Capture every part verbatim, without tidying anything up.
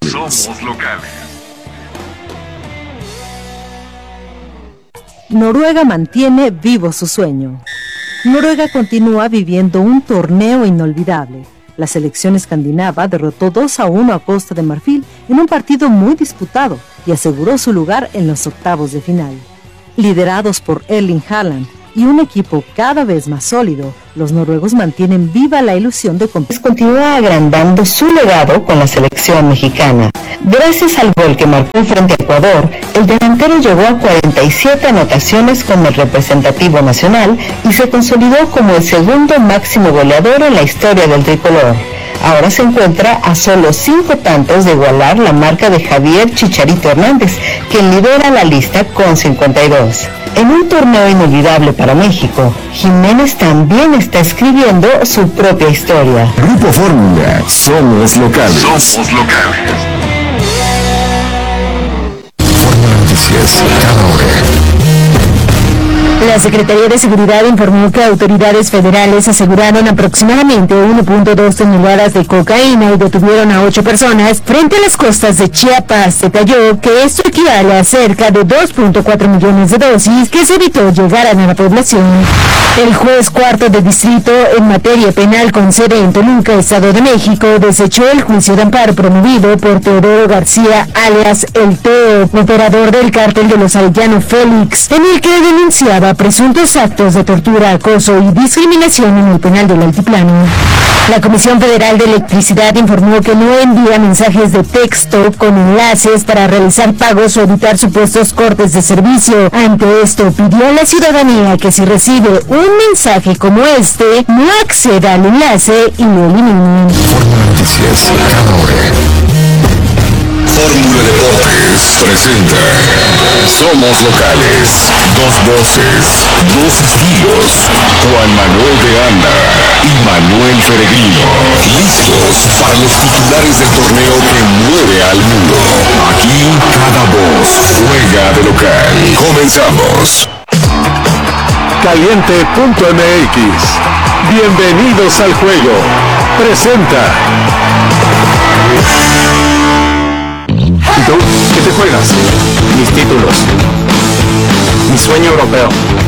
Somos locales. Noruega mantiene vivo su sueño. Noruega continúa viviendo un torneo inolvidable. La selección escandinava derrotó dos a uno a Costa de Marfil en un partido muy disputado y aseguró su lugar en los octavos de final. Liderados por Erling Haaland y un equipo cada vez más sólido, los noruegos mantienen viva la ilusión de competir. Continúa agrandando su legado con la selección mexicana. Gracias al gol que marcó frente a Ecuador, el delantero llegó a cuarenta y siete anotaciones con el representativo nacional y se consolidó como el segundo máximo goleador en la historia del tricolor. Ahora se encuentra a solo cinco tantos de igualar la marca de Javier Chicharito Hernández, quien lidera la lista con cincuenta y dos. En un torneo inolvidable para México, Jiménez también está escribiendo su propia historia. Grupo Fórmula, somos locales. Somos locales. Fórmula Noticias, cada hora. La Secretaría de Seguridad informó que autoridades federales aseguraron aproximadamente uno punto dos toneladas de cocaína y detuvieron a ocho personas frente a las costas de Chiapas. Detalló que esto equivale a cerca de dos punto cuatro millones de dosis que se evitó llegaran a la población. El juez cuarto de distrito en materia penal con sede en Toluca, Estado de México, desechó el juicio de amparo promovido por Teodoro García, alias El Teo, operador del cártel de los Arellano Félix, en el que denunciaba presuntos actos de tortura, acoso y discriminación en el penal del Altiplano. La Comisión Federal de Electricidad informó que no envía mensajes de texto con enlaces para realizar pagos o evitar supuestos cortes de servicio. Ante esto, pidió a la ciudadanía que si recibe un mensaje como este, no acceda al enlace y lo elimine. Fórmula Noticias, cada hora. Fórmula Deportes presenta Somos Locales. Dos voces, dos estilos. Juan Manuel de Anda y Manuel Peregrino. Listos para los titulares del torneo que mueve al mundo. Aquí cada voz juega de local. Comenzamos. Caliente punto M X. Bienvenidos al juego. Presenta. ¿Y tú? ¿Qué te juegas? Mis títulos. Mi sueño europeo.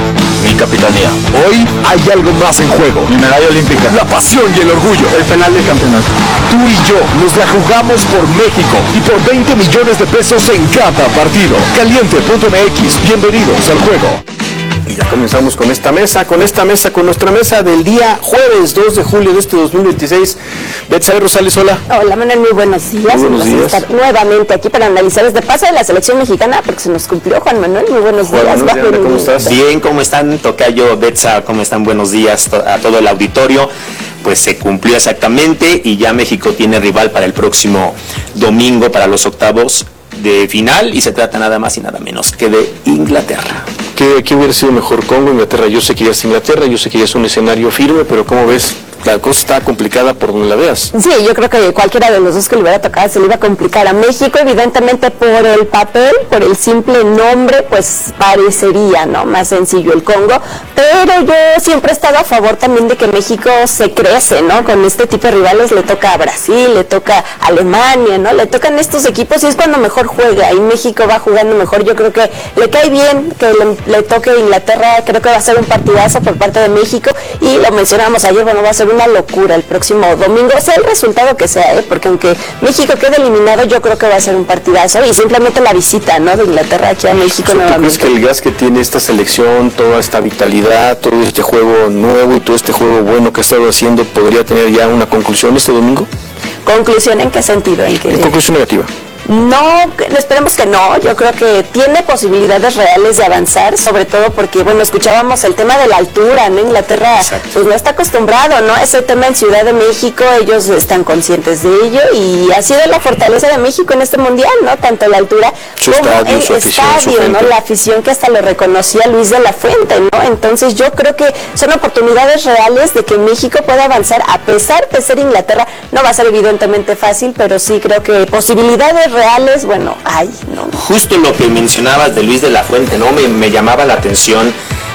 Mi capitanía. Hoy hay algo más en juego. Mi medalla olímpica. La pasión y el orgullo. El penal del campeonato. Tú y yo nos la jugamos por México y por veinte millones de pesos en cada partido. Caliente punto M X. Bienvenidos al juego. Y ya comenzamos con esta mesa, con esta mesa, con nuestra mesa del día jueves dos de julio de este dos mil veintiséis. Betsabe Rosales, hola. Hola, Manuel, muy buenos días. Muy buenos días. Estar nuevamente aquí para analizar este paso de la selección mexicana, porque se nos cumplió, Juan Manuel. Muy buenos Juan días. Manuel, ¿cómo estás? Bien, ¿cómo están? Tocayo, Betsa, ¿cómo están? Buenos días a todo el auditorio. Pues se cumplió exactamente y ya México tiene rival para el próximo domingo para los octavos de final y se trata nada más y nada menos que de Inglaterra. ¿Qué, qué hubiera sido mejor, Congo, Inglaterra? Yo sé que ya es Inglaterra, yo sé que ya es un escenario firme, pero ¿cómo ves? La cosa está complicada por donde la veas. Sí, yo creo que cualquiera de los dos que le hubiera tocado se le iba a complicar a México, evidentemente por el papel, por el simple nombre, pues parecería, ¿no?, más sencillo el Congo, pero yo siempre he estado a favor también de que México se crece, ¿no?, con este tipo de rivales. Le toca a Brasil, le toca a Alemania, ¿no?, le tocan estos equipos y es cuando mejor juega, y México va jugando mejor. Yo creo que le cae bien que le, le toque a Inglaterra, creo que va a ser un partidazo por parte de México, y lo mencionábamos ayer, bueno, va a ser una locura el próximo domingo, sea el resultado que sea, ¿eh? Porque aunque México quede eliminado, yo creo que va a ser un partidazo, y simplemente la visita, ¿no?, de Inglaterra aquí a México nuevamente. ¿Tú crees que el gas que tiene esta selección, toda esta vitalidad, todo este juego nuevo y todo este juego bueno que ha estado haciendo podría tener ya una conclusión este domingo? ¿Conclusión en qué sentido? ¿En qué? En conclusión negativa. No, esperemos que no. Yo creo que tiene posibilidades reales de avanzar, sobre todo porque, bueno, escuchábamos el tema de la altura, ¿no? Inglaterra, exacto, pues no está acostumbrado, ¿no? Ese tema en Ciudad de México, ellos están conscientes de ello y ha sido la fortaleza de México en este mundial, ¿no? Tanto la altura su como estadio, el su afición, estadio, su ¿no? La afición que hasta lo reconocía Luis de la Fuente, ¿no? Entonces yo creo que son oportunidades reales de que México pueda avanzar, a pesar de ser Inglaterra. No va a ser evidentemente fácil, pero sí creo que posibilidades reales, bueno, hay, ¿no? Justo lo que mencionabas de Luis de la Fuente, ¿no? Me, me llamaba la atención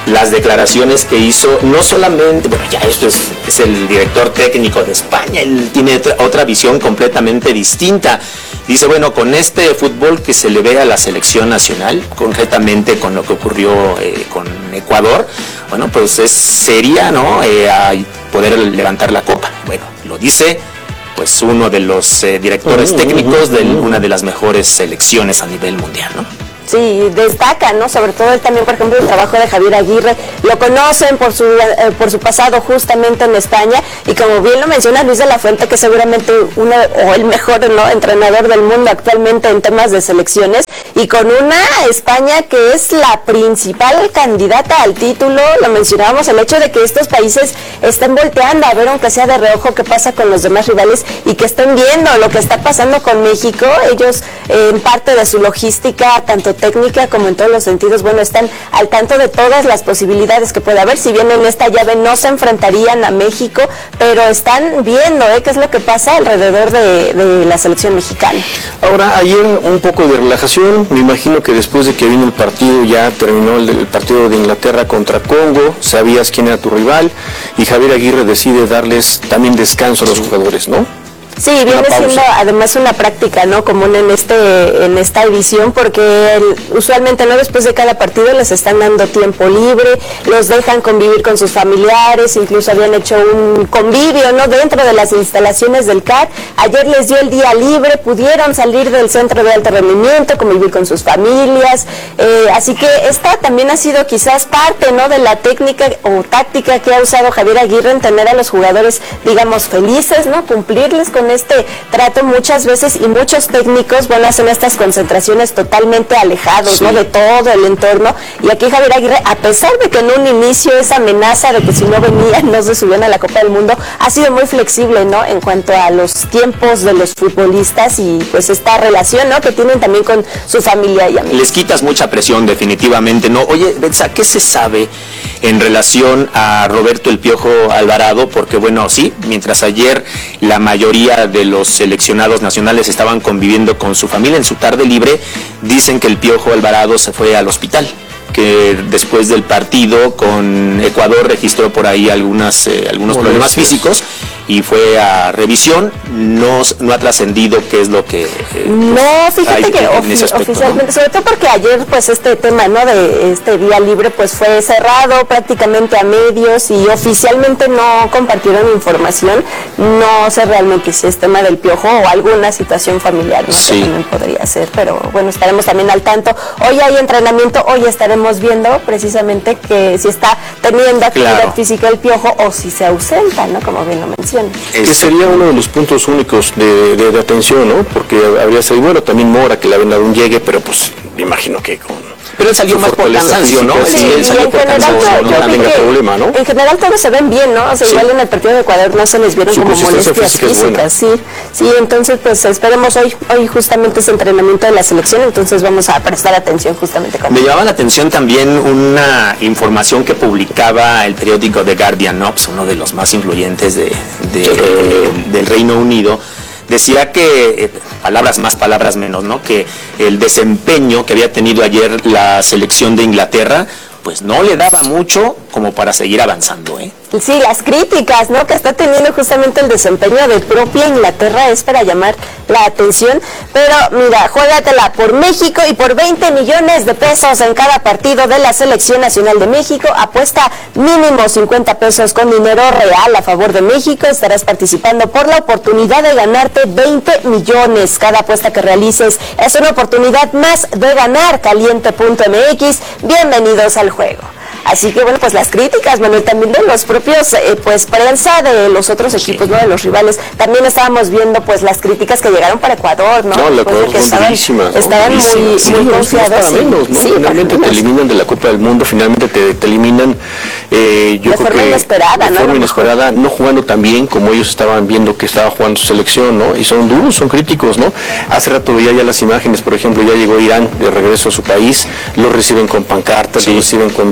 las declaraciones que hizo, no solamente, bueno, ya esto es, es el director técnico de España, él tiene otra, otra visión completamente distinta. Dice, bueno, con este fútbol que se le ve a la selección nacional, concretamente con lo que ocurrió eh, con Ecuador, bueno, pues es, sería, ¿no?, eh, a poder levantar la copa. Bueno, lo dice pues uno de los eh, directores técnicos de una de las mejores selecciones a nivel mundial, ¿no? Sí, destaca, ¿no? Sobre todo él también, por ejemplo, el trabajo de Javier Aguirre. Lo conocen por su eh, por su pasado justamente en España y como bien lo menciona Luis de la Fuente, que seguramente uno o el mejor, ¿no?, entrenador del mundo actualmente en temas de selecciones, y con una España que es la principal candidata al título. Lo mencionábamos, el hecho de que estos países estén volteando a ver, aunque sea de reojo, qué pasa con los demás rivales y que estén viendo lo que está pasando con México. Ellos, eh, en parte de su logística, tanto técnica como en todos los sentidos, bueno, están al tanto de todas las posibilidades que puede haber. Si bien en esta llave no se enfrentarían a México, pero están viendo ¿eh? qué es lo que pasa alrededor de, de la selección mexicana. Ahora, ayer un poco de relajación, me imagino que después de que vino el partido, ya terminó el, el partido de Inglaterra contra Congo, sabías quién era tu rival, y Javier Aguirre decide darles también descanso a los jugadores, ¿no? Sí, viene siendo además una práctica, ¿no?, común en este en esta edición, porque el, usualmente no después de cada partido les están dando tiempo libre, los dejan convivir con sus familiares, incluso habían hecho un convivio, ¿no?, dentro de las instalaciones del C A R. Ayer les dio el día libre, pudieron salir del centro de alto rendimiento, convivir con sus familias, eh, así que esta también ha sido quizás parte, ¿no?, de la técnica o táctica que ha usado Javier Aguirre en tener a los jugadores, digamos, felices, ¿no?, cumplirles con este trato muchas veces, y muchos técnicos, bueno, hacen estas concentraciones totalmente alejados, sí, ¿no?, de todo el entorno. Y aquí Javier Aguirre, a pesar de que en un inicio esa amenaza de que si no venían no se subían a la Copa del Mundo, ha sido muy flexible, ¿no?, en cuanto a los tiempos de los futbolistas y pues esta relación, ¿no?, que tienen también con su familia y amigos. Les quitas mucha presión, definitivamente, ¿no? Oye, Betsa, ¿qué se sabe en relación a Roberto El Piojo Alvarado? Porque bueno, sí, mientras ayer la mayoría de los seleccionados nacionales estaban conviviendo con su familia en su tarde libre, dicen que El Piojo Alvarado se fue al hospital, que después del partido con Ecuador registró por ahí algunas eh, algunos problemas físicos y fue a revisión. No, no ha trascendido qué es lo que eh, no, pues, fíjate que ofi aspecto, oficialmente, ¿no?, sobre todo porque ayer pues este tema, ¿no?, de este día libre pues fue cerrado prácticamente a medios y oficialmente no compartieron información. No sé realmente si es tema del Piojo o alguna situación familiar, ¿no?, sí, que también podría ser, pero bueno, estaremos también al tanto. Hoy hay entrenamiento, hoy estaremos viendo precisamente que si está teniendo actividad claro. física el Piojo o si se ausenta, ¿no?, como bien lo mencioné. Que sería uno de los puntos únicos de, de, de atención, ¿no? Porque habría sido, bueno, también Mora, que le habían dado un llegue, pero pues me imagino que con... Pero él salió más por cansancio, ¿no? Sí, sí, él salió por cansancio, no, no tenga problema, ¿no? En general todos se ven bien, ¿no? O sea, sí, igual en el partido de Ecuador no se les vieron Su como molestias físicas, sí. Sí, entonces pues esperemos hoy, hoy justamente ese entrenamiento de la selección, entonces vamos a prestar atención justamente con Me llamaba la atención también una información que publicaba el periódico The Guardian, ¿no? Pues uno de los más influyentes de, de, de, del Reino Unido. Decía que, eh, palabras más, palabras menos, ¿no?, que el desempeño que había tenido ayer la selección de Inglaterra, pues no le daba mucho como para seguir avanzando, ¿eh? Sí, las críticas, ¿no?, que está teniendo justamente el desempeño de propia Inglaterra es para llamar la atención, pero mira, juégatela por México y por veinte millones de pesos en cada partido de la Selección Nacional de México, apuesta mínimo cincuenta pesos con dinero real a favor de México, estarás participando por la oportunidad de ganarte veinte millones, cada apuesta que realices es una oportunidad más de ganar. Caliente punto m x, bienvenidos al juego. Así que bueno, pues las críticas, Manuel, también de los propios, eh, pues prensa de los otros equipos, sí, ¿no?, de los rivales. También estábamos viendo pues las críticas que llegaron para Ecuador, ¿no? No, la Ecuador pues, estaban, durísimas, estaban ¿no? muy, sí, muy confiados. Sí, menos, ¿no? Sí, finalmente te eliminan de la Copa del Mundo, finalmente te, te eliminan, eh, yo de creo forma que inesperada, de ¿no? forma inesperada, no jugando tan bien como ellos estaban viendo que estaba jugando su selección, ¿no? Y son duros, son críticos, ¿no? Hace rato veía ya las imágenes, por ejemplo, ya llegó Irán de regreso a su país, lo reciben con pancartas, sí, lo reciben con bienvenida,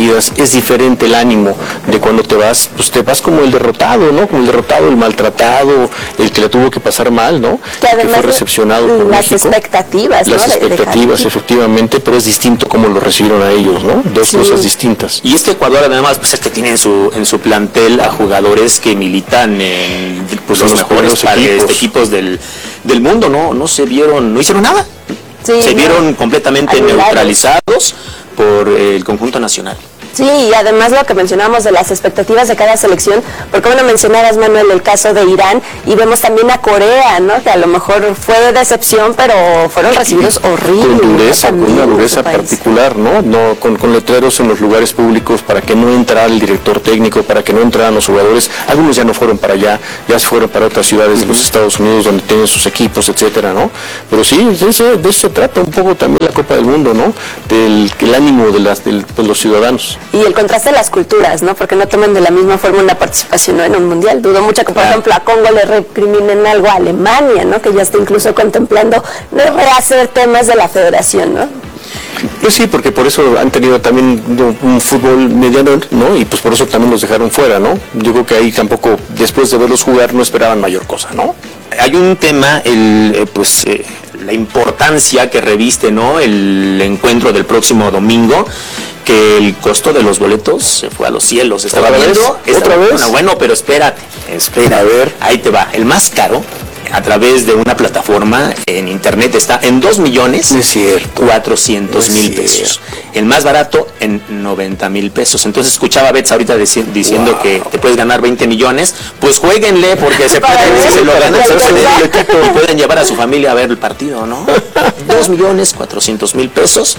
seguidas, es diferente el ánimo de cuando te vas, pues te vas como el derrotado, ¿no? Como el derrotado, el maltratado, el que le tuvo que pasar mal, ¿no? Que además que fue recepcionado por las México. expectativas, Las ¿no? expectativas, de, de efectivamente, pero es distinto cómo lo recibieron a ellos, ¿no? Dos sí. cosas distintas. Y este Ecuador además, pues es que tiene en su, en su plantel a jugadores que militan en pues, los, los mejores equipos, equipos del, del mundo, ¿no? No se vieron, no hicieron nada. Sí, se vieron no. completamente Anulados. neutralizados por el conjunto nacional. Sí, y además lo que mencionamos de las expectativas de cada selección, porque bueno, mencionabas, Manuel, el caso de Irán, y vemos también a Corea, ¿no? Que a lo mejor fue de decepción, pero fueron recibidos horribles. Con dureza, con una dureza particular, ¿no? no con, con letreros en los lugares públicos para que no entrara el director técnico, para que no entraran los jugadores. Algunos ya no fueron para allá, ya se fueron para otras ciudades de los Estados Unidos donde tienen sus equipos, etcétera, ¿no? Pero sí, de eso, de eso se trata un poco también la Copa del Mundo, ¿no? Del el ánimo de, las, de, de los ciudadanos. Y el contraste de las culturas, ¿no? Porque no toman de la misma forma una participación, ¿no? En un mundial. Dudo mucho que, por claro. ejemplo, a Congo le recriminen algo a Alemania, ¿no? Que ya está incluso contemplando rehacer temas de la federación, ¿no? Pues sí, porque por eso han tenido también un fútbol mediano, ¿no? Y pues por eso también los dejaron fuera, ¿no? Yo creo que ahí tampoco, después de verlos jugar, no esperaban mayor cosa, ¿no? Hay un tema, el eh, pues eh, la importancia que reviste, ¿no? El encuentro del próximo domingo, que el costo de los boletos se fue a los cielos. Estaba viendo, ¿Otra vez? Bueno, bueno, pero espérate, espera, a ver, ahí te va. El más caro, a través de una plataforma en internet, está en dos millones no es cierto. cuatrocientos mil pesos. El más barato en noventa mil pesos. Entonces escuchaba a Betts ahorita dici- diciendo wow. que te puedes ganar veinte millones. Pues jueguenle, porque se pueden, si se lo ganan, se pueden, pueden llevar a su familia a ver el partido, ¿no? dos millones cuatrocientos mil pesos.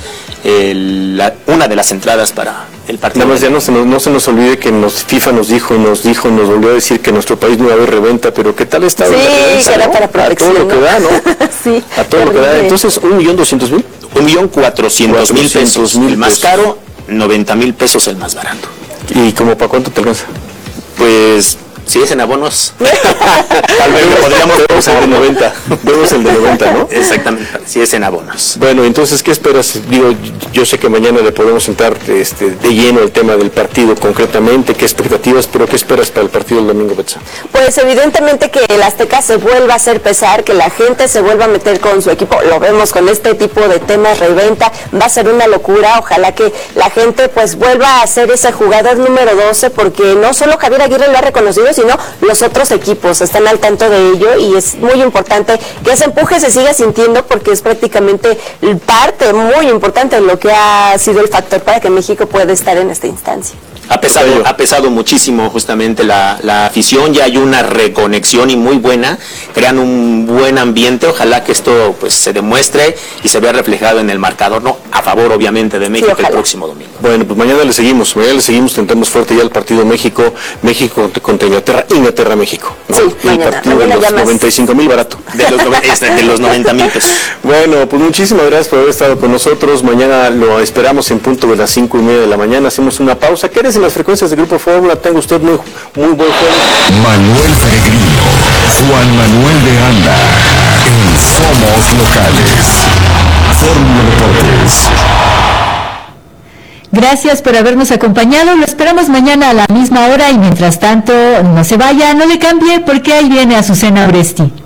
El, la, una de las entradas para el partido. Nada más ya no se, nos, no se nos olvide que nos, FIFA nos dijo, nos dijo, nos volvió a decir que nuestro país no iba a haber reventa, pero ¿qué tal está? Sí, reventa, que era ¿no? para protección. A todo lo que da, ¿no? Sí. A todo lo que da. Entonces, ¿un millón doscientos mil? Un millón cuatrocientos mil pesos. El más caro, noventa mil pesos el más barato. ¿Y como para cuánto te alcanza? Pues... si es en abonos, tal vez podríamos ver el de noventa. Vemos el de noventa, ¿no? Exactamente, si es en abonos. Bueno, entonces, ¿qué esperas? Digo, yo sé que mañana le podemos entrar este, de lleno el tema del partido concretamente, qué expectativas, pero ¿qué esperas para el partido del domingo, Betsa? Pues evidentemente que el Azteca se vuelva a hacer pesar, que la gente se vuelva a meter con su equipo. Lo vemos con este tipo de temas, reventa, va a ser una locura. Ojalá que la gente pues vuelva a ser ese jugador número doce, porque no solo Javier Aguirre lo ha reconocido, sino los otros equipos están al tanto de ello, y es muy importante que ese empuje se siga sintiendo, porque es prácticamente parte muy importante de lo que ha sido el factor para que México pueda estar en esta instancia. Ha pesado, ha pesado muchísimo justamente la, la afición, ya hay una reconexión y muy buena, crean un buen ambiente. Ojalá que esto pues se demuestre y se vea reflejado en el marcador, ¿no? A favor obviamente de México, sí, el próximo domingo. Bueno, pues mañana le seguimos, mañana le seguimos, tentamos fuerte ya el partido México, México contra Inglaterra, Inglaterra, México, ¿no? Sí, el mañana, partido mañana de los noventa y cinco mil barato. De los, de los noventa mil pesos. Bueno, pues muchísimas gracias por haber estado con nosotros. Mañana lo esperamos en punto de las cinco y media de la mañana. Hacemos una pausa. Quédese en las frecuencias de Grupo Fórmula. Tenga usted muy, muy buen juego. Manuel Peregrino, Juan Manuel de Anda, en Somos Locales. Fórmula Deportes. Gracias por habernos acompañado. Lo esperamos mañana a la misma hora, y mientras tanto, no se vaya, no le cambie, porque ahí viene Azucena Oresti.